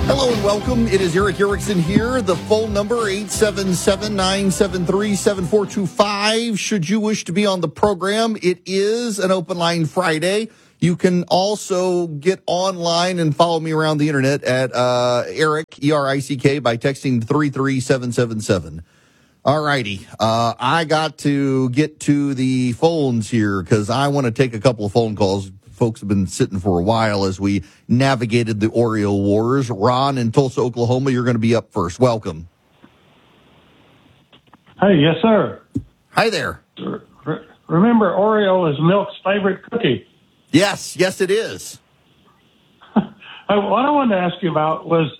Hello and welcome. It is Eric Erickson here. The phone number, 877-973-7425. Should you wish to be on the program, it is an open line Friday. You can also get online and follow me around the internet at Eric, E-R-I-C-K, by texting 33777. All righty. I got to get to the phones here because I want to take a couple of phone calls. Folks have been sitting for a while as we navigated the Oreo wars. Ron in Tulsa, Oklahoma, you're going to be up first. Welcome. Hey, yes, sir. Hi there. Remember, Oreo is Milk's favorite cookie. Yes, it is. What I wanted to ask you about was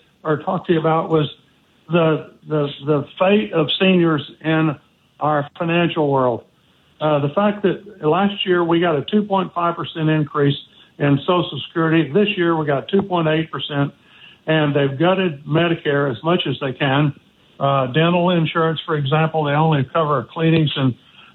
the fate of seniors in our financial world. The fact that last year we got a 2.5% increase in Social Security. This year we got 2.8%, and they've gutted Medicare as much as they can. Dental insurance, for example, they only cover cleanings and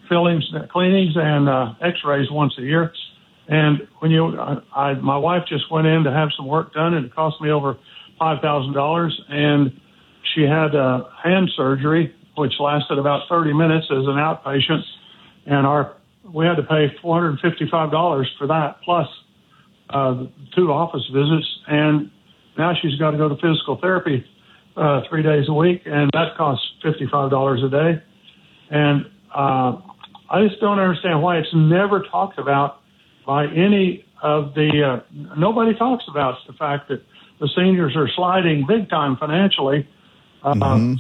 X-rays once a year. And when my wife just went in to have some work done, and it cost me over $5,000, and she had hand surgery, which lasted about 30 minutes as an outpatient. And we had to pay $455 for that, plus 2 office visits. And now she's got to go to physical therapy 3 days a week, and that costs $55 a day. And I just don't understand why it's never talked about by any of the nobody talks about the fact that the seniors are sliding big time financially. I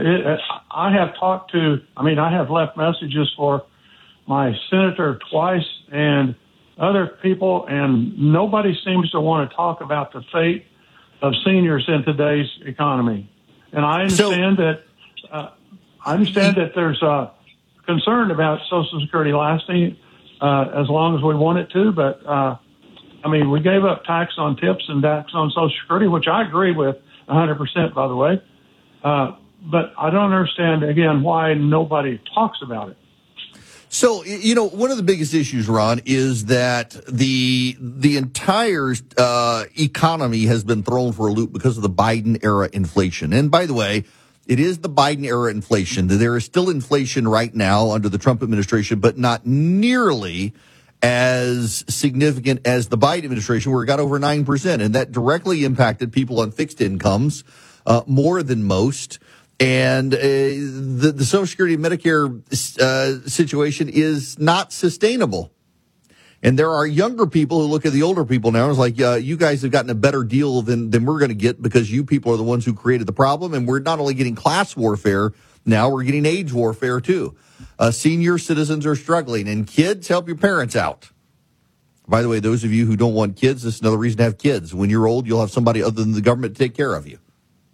have left messages for my senator twice and other people, and nobody seems to want to talk about the fate of seniors in today's economy. And I understand that there's concern about Social Security lasting as long as we want it to, but we gave up tax on tips and tax on Social Security, which I agree with 100%, by the way. But I don't understand, again, why nobody talks about it. So, one of the biggest issues, Ron, is that the entire economy has been thrown for a loop because of the Biden-era inflation. And by the way, it is the Biden-era inflation. There is still inflation right now under the Trump administration, but not nearly as significant as the Biden administration, where it got over 9%. And that directly impacted people on fixed incomes more than most. And the Social Security Medicare situation is not sustainable. And there are younger people who look at the older people now and is like, you guys have gotten a better deal than we're going to get because you people are the ones who created the problem. And we're not only getting class warfare now, we're getting age warfare too. Senior citizens are struggling, and kids, help your parents out. By the way, those of you who don't want kids, this is another reason to have kids. When you're old, you'll have somebody other than the government to take care of you.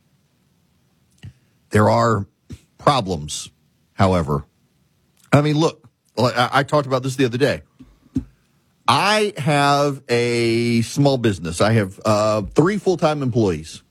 There are problems, however. Look, I talked about this the other day. I have a small business. I have 3 full-time employees.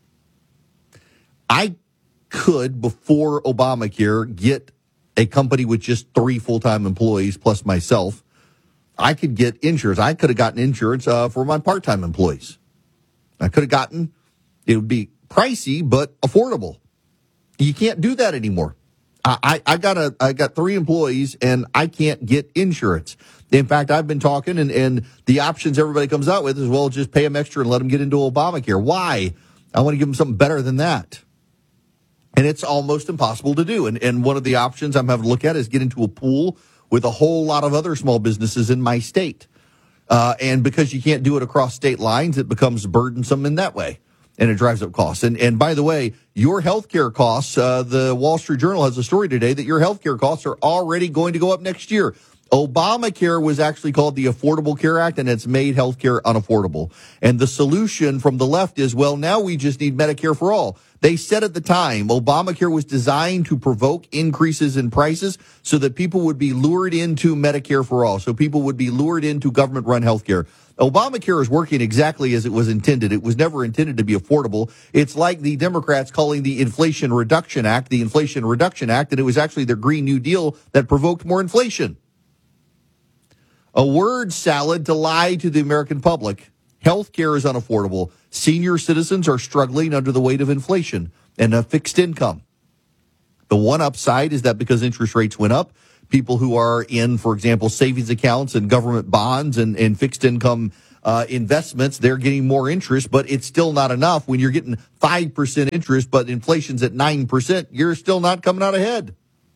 I could, before Obamacare, get a company with just 3 full-time employees plus myself. I could get insurance. I could have gotten insurance for my part-time employees. I could have gotten, it would be pricey, but affordable. You can't do that anymore. I got 3 employees and I can't get insurance. In fact, I've been talking and the options everybody comes out with is, well, just pay them extra and let them get into Obamacare. Why? I want to give them something better than that. And it's almost impossible to do. And one of the options I'm having to look at is get into a pool with a whole lot of other small businesses in my state. And because you can't do it across state lines, it becomes burdensome in that way. And it drives up costs. And by the way, your healthcare costs, the Wall Street Journal has a story today that your healthcare costs are already going to go up next year. Obamacare was actually called the Affordable Care Act, and it's made healthcare unaffordable. And the solution from the left is, well, now we just need Medicare for all. They said at the time, Obamacare was designed to provoke increases in prices so that people would be lured into Medicare for all. So people would be lured into government-run healthcare. Obamacare is working exactly as it was intended. It was never intended to be affordable. It's like the Democrats calling the Inflation Reduction Act, and it was actually their Green New Deal that provoked more inflation. A word salad to lie to the American public. Health care is unaffordable. Senior citizens are struggling under the weight of inflation and a fixed income. The one upside is that because interest rates went up, people who are in, for example, savings accounts and government bonds and fixed income investments, they're getting more interest, but it's still not enough. When you're getting 5% interest, but inflation's at 9%, you're still not coming out ahead.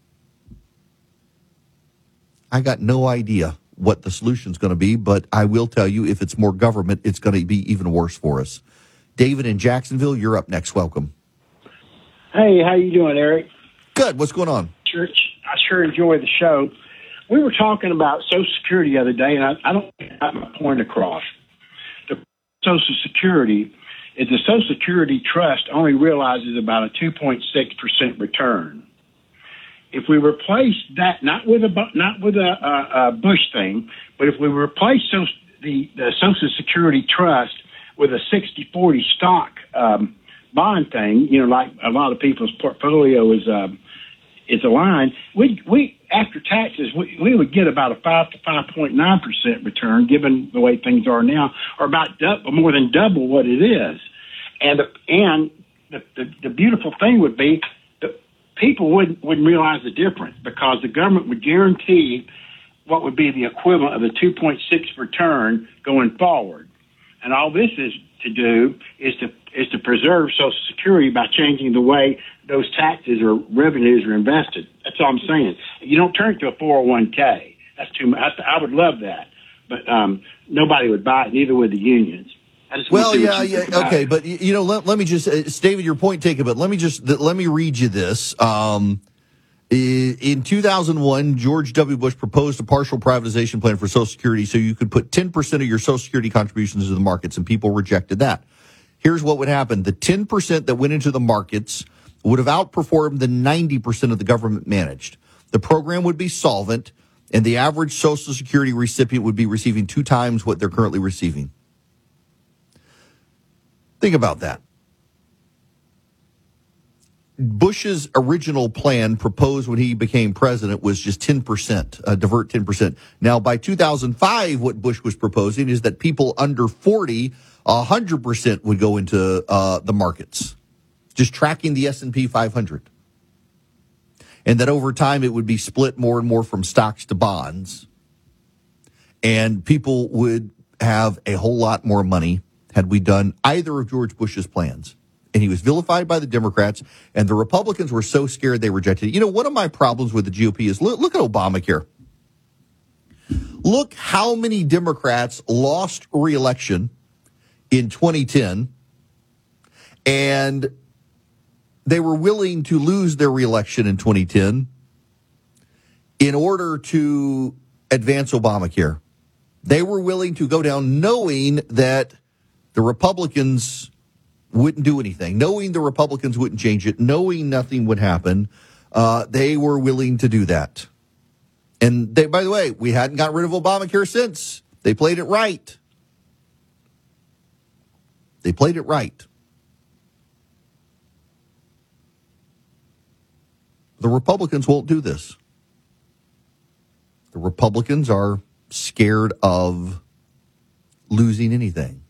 I got no idea what the solution's going to be, but I will tell you, if it's more government, it's going to be even worse for us. David in Jacksonville, you're up next. Welcome. Hey, how you doing, Eric? Good. What's going on? I sure enjoy the show. We were talking about Social Security the other day, and I don't have my point across. The Social Security is the Social Security Trust only realizes about a 2.6% return. If we replace that, not with a Bush thing, but if we replace the Social Security Trust with a 60-40 stock bond thing, like a lot of people's portfolio is aligned, we after taxes, we would get about a 5 to 5.9% return, given the way things are now, or about more than double what it is. And the beautiful thing would be that people wouldn't realize the difference, because the government would guarantee what would be the equivalent of a 2.6 return going forward. And all this is to do is to preserve Social Security by changing the way those taxes or revenues are invested. That's all I'm saying. You don't turn it to a 401k. That's too much. I would love that, but nobody would buy it. Neither would the unions. Okay, but let me just, David, your point taken, but let me read you this. In 2001, George W. Bush proposed a partial privatization plan for Social Security so you could put 10% of your Social Security contributions into the markets, and people rejected that. Here's what would happen. The 10% that went into the markets would have outperformed the 90% of the government managed. The program would be solvent, and the average Social Security recipient would be receiving 2 times what they're currently receiving. Think about that. Bush's original plan proposed when he became president was just 10%, divert 10%. Now, by 2005, what Bush was proposing is that people under 40, 100% would go into the markets, just tracking the S&P 500. And that over time, it would be split more and more from stocks to bonds. And people would have a whole lot more money had we done either of George Bush's plans. And he was vilified by the Democrats, and the Republicans were so scared they rejected it. One of my problems with the GOP is look at Obamacare. Look how many Democrats lost re-election in 2010, and they were willing to lose their re-election in 2010 in order to advance Obamacare. They were willing to go down knowing that the Republicans wouldn't do anything, knowing the Republicans wouldn't change it, knowing nothing would happen. They were willing to do that. And they, by the way, we hadn't got rid of Obamacare since. They played it right. They played it right. The Republicans won't do this. The Republicans are scared of losing anything.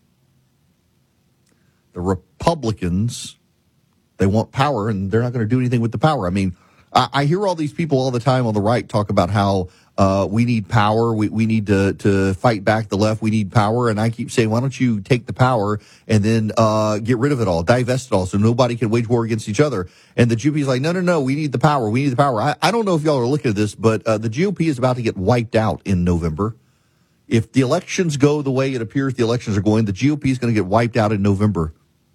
The Republicans, they want power, and they're not going to do anything with the power. I mean, I hear all these people all the time on the right talk about how we need power, we need to fight back the left, we need power, and I keep saying, why don't you take the power and then get rid of it all, divest it all, so nobody can wage war against each other. And the GOP is like, no, we need the power, we need the power. I don't know if y'all are looking at this, but the GOP is about to get wiped out in November. If the elections go the way it appears the elections are going, the GOP is going to get wiped out in November.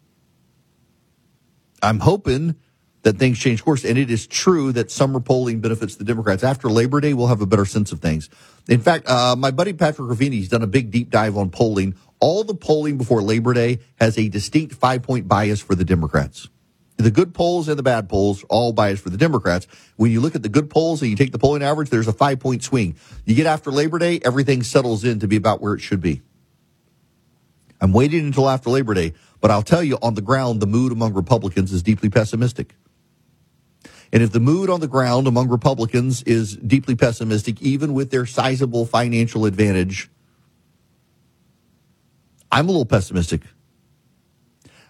I'm hoping that things change course, and it is true that summer polling benefits the Democrats. After Labor Day, we'll have a better sense of things. In fact, my buddy Patrick Ravini has done a big deep dive on polling. All the polling before Labor Day has a distinct 5-point bias for the Democrats. The good polls and the bad polls, all biased for the Democrats. When you look at the good polls and you take the polling average, there's a 5-point swing. You get after Labor Day, everything settles in to be about where it should be. I'm waiting until after Labor Day, but I'll tell you, on the ground, the mood among Republicans is deeply pessimistic. And if the mood on the ground among Republicans is deeply pessimistic, even with their sizable financial advantage, I'm a little pessimistic.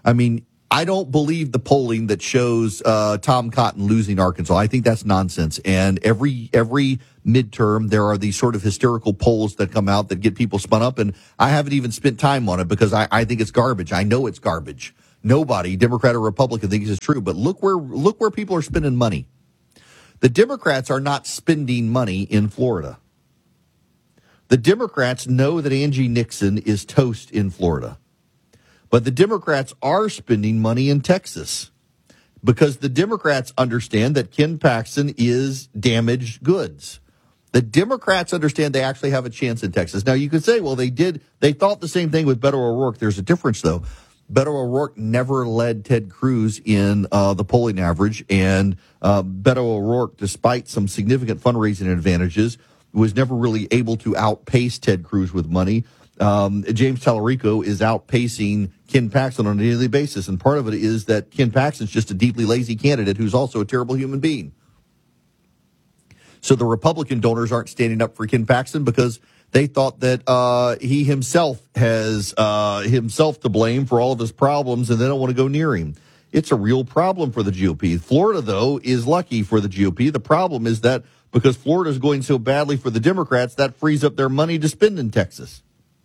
I mean, I don't believe the polling that shows Tom Cotton losing Arkansas. I think that's nonsense. And every midterm, there are these sort of hysterical polls that come out that get people spun up. And I haven't even spent time on it because I think it's garbage. I know it's garbage. Nobody, Democrat or Republican, thinks it's true. But look where people are spending money. The Democrats are not spending money in Florida. The Democrats know that Angie Nixon is toast in Florida. But the Democrats are spending money in Texas because the Democrats understand that Ken Paxton is damaged goods. The Democrats understand they actually have a chance in Texas. Now, you could say, well, they thought the same thing with Beto O'Rourke. There's a difference, though. Beto O'Rourke never led Ted Cruz in the polling average, and Beto O'Rourke, despite some significant fundraising advantages, was never really able to outpace Ted Cruz with money. James Tallarico is outpacing Ken Paxton on a daily basis, and part of it is that Ken Paxton's just a deeply lazy candidate who's also a terrible human being. So the Republican donors aren't standing up for Ken Paxton because they thought that he himself has himself to blame for all of his problems, and they don't want to go near him. It's a real problem for the GOP. Florida, though, is lucky for the GOP. The problem is that because Florida is going so badly for the Democrats, that frees up their money to spend in Texas.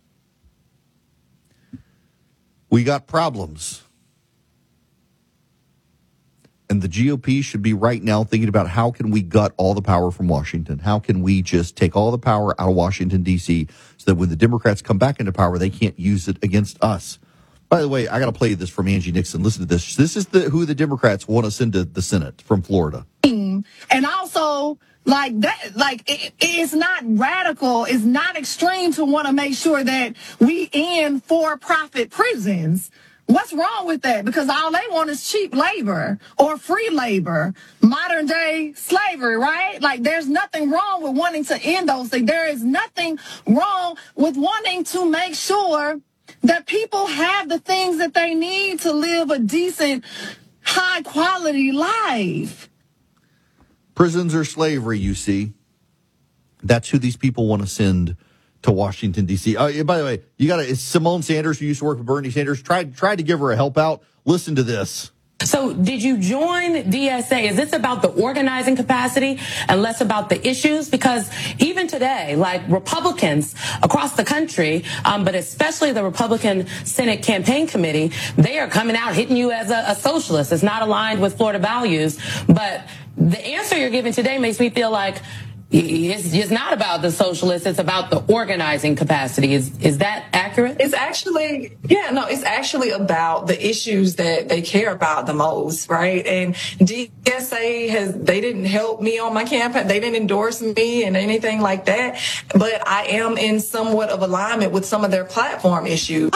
We got problems. And the GOP should be right now thinking about how can we gut all the power from Washington? How can we just take all the power out of Washington, D.C., so that when the Democrats come back into power, they can't use it against us? By the way, I got to play this from Angie Nixon. Listen to this. This is who the Democrats want to send to the Senate from Florida. And also, it's not radical, it's not extreme to want to make sure that we end for-profit prisons. What's wrong with that? Because all they want is cheap labor or free labor, modern day slavery, right? Like, there's nothing wrong with wanting to end those things. There is nothing wrong with wanting to make sure that people have the things that they need to live a decent, high quality life. Prisons are slavery, you see. That's who these people want to send to Washington, D.C. By the way, it's Simone Sanders, who used to work with Bernie Sanders, tried to give her a help out. Listen to this. So did you join DSA? Is this about the organizing capacity and less about the issues? Because even today, like Republicans across the country, but especially the Republican Senate Campaign Committee, they are coming out hitting you as a socialist. It's not aligned with Florida values. But the answer you're giving today makes me feel like it's not about the socialists, it's about the organizing capacity. Is that accurate? It's actually about the issues that they care about the most, right? And DSA they didn't help me on my campaign. They didn't endorse me and anything like that. But I am in somewhat of alignment with some of their platform issues.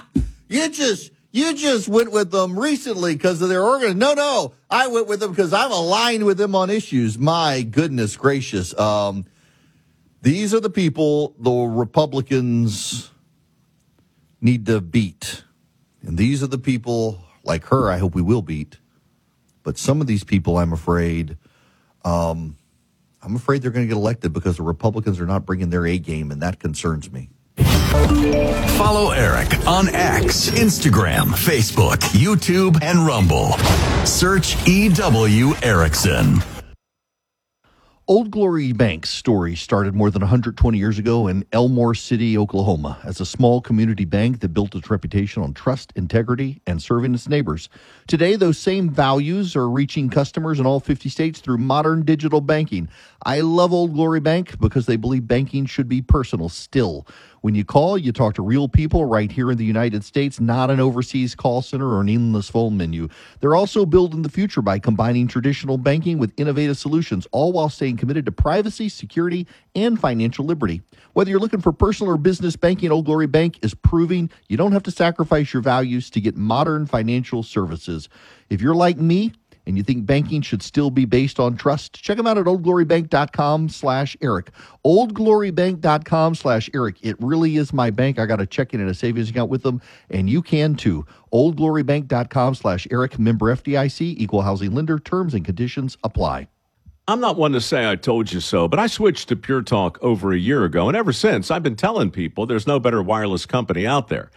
You just went with them recently because of their organ. No, I went with them because I'm aligned with them on issues. My goodness gracious. These are the people the Republicans need to beat. And these are the people like her I hope we will beat. But some of these people, I'm afraid they're going to get elected because the Republicans are not bringing their A game, and that concerns me. Follow Eric on X, Instagram, Facebook, YouTube, and Rumble. Search EW Erickson. Old Glory Bank's story started more than 120 years ago in Elmore City, Oklahoma, as a small community bank that built its reputation on trust, integrity, and serving its neighbors. Today, those same values are reaching customers in all 50 states through modern digital banking. I love Old Glory Bank because they believe banking should be personal still. When you call, you talk to real people right here in the United States, not an overseas call center or an endless phone menu. They're also building the future by combining traditional banking with innovative solutions, all while staying committed to privacy, security, and financial liberty. Whether you're looking for personal or business banking, Old Glory Bank is proving you don't have to sacrifice your values to get modern financial services. If you're like me, and you think banking should still be based on trust, check them out at oldglorybank.com/Eric. Oldglorybank.com/Eric. It really is my bank. I got a checking and a savings account with them, and you can too. Oldglorybank.com/Eric. Member FDIC, equal housing lender. Terms and conditions apply. I'm not one to say I told you so, but I switched to Pure Talk over a year ago, and ever since, I've been telling people there's no better wireless company out there.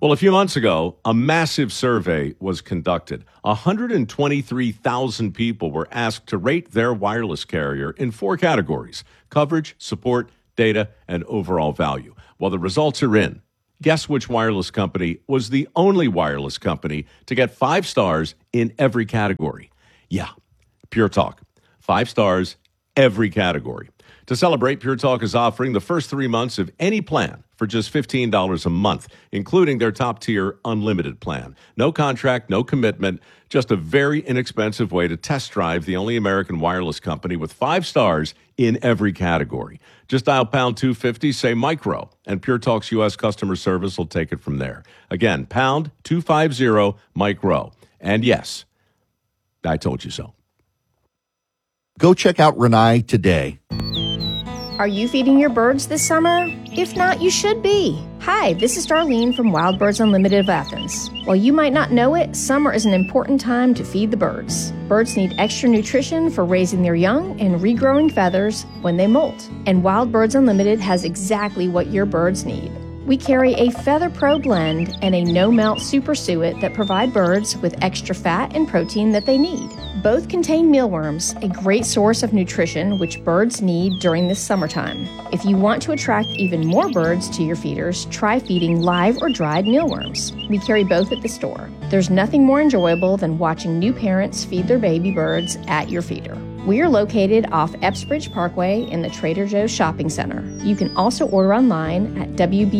Well, a few months ago, a massive survey was conducted. 123,000 people were asked to rate their wireless carrier in 4 categories: coverage, support, data, and overall value. Well, the results are in. Guess which wireless company was the only wireless company to get 5 stars in every category? Yeah, Pure Talk. 5 stars, every category. To celebrate, Pure Talk is offering the first 3 months of any plan for just $15 a month, including their top-tier unlimited plan. No contract, no commitment, just a very inexpensive way to test drive the only American wireless company with 5 stars in every category. Just dial pound 250, say micro, and Pure Talk's U.S. customer service will take it from there. Again, pound 250 micro. And yes, I told you so. Go check out Renai today. Are you feeding your birds this summer? If not, you should be. Hi, this is Darlene from Wild Birds Unlimited of Athens. While you might not know it, summer is an important time to feed the birds. Birds need extra nutrition for raising their young and regrowing feathers when they molt. And Wild Birds Unlimited has exactly what your birds need. We carry a Feather Pro blend and a no-melt super suet that provide birds with extra fat and protein that they need. Both contain mealworms, a great source of nutrition which birds need during this summertime. If you want to attract even more birds to your feeders, try feeding live or dried mealworms. We carry both at the store. There's nothing more enjoyable than watching new parents feed their baby birds at your feeder. We are located off Epsbridge Parkway in the Trader Joe's Shopping Center. You can also order online at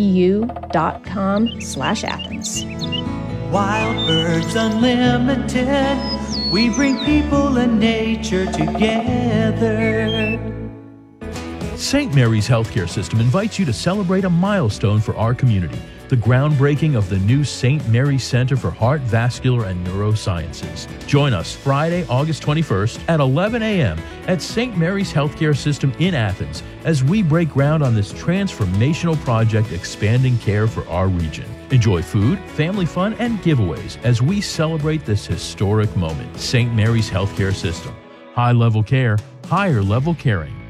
wbu.com/Athens. Wild Birds Unlimited, we bring people and nature together. St. Mary's Healthcare System invites you to celebrate a milestone for our community, the groundbreaking of the new St. Mary's Center for Heart, Vascular, and Neurosciences. Join us Friday, August 21st at 11 a.m. at St. Mary's Healthcare System in Athens as we break ground on this transformational project expanding care for our region. Enjoy food, family fun, and giveaways as we celebrate this historic moment. St. Mary's Healthcare System. High-level care, higher-level caring.